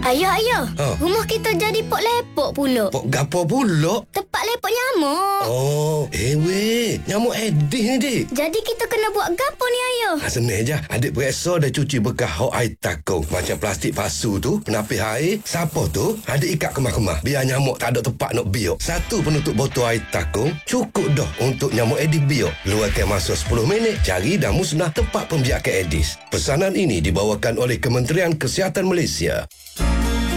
Ayah. Ha. Rumah kita jadi pot lepok pula. Pok gapo pula? Tempat lepok nyamuk. Oh, weh. Nyamuk Aedes ni, dik. Jadi kita kena buat gapo ni, ayah? Senang je. Adik periksa dah cuci bekas hok air takung. Macam plastik palsu tu, penapis air. Siapa tu? Adik ikat kemah-kemah. Biar nyamuk tak ada tempat nak biok. Satu penutup botol air takung cukup dah untuk nyamuk Aedes biok. Luarkan masa 10 minit. Cari dan musnah tempat pembiakan Aedes. Pesanan ini dibawakan oleh Kementerian Kesihatan Malaysia.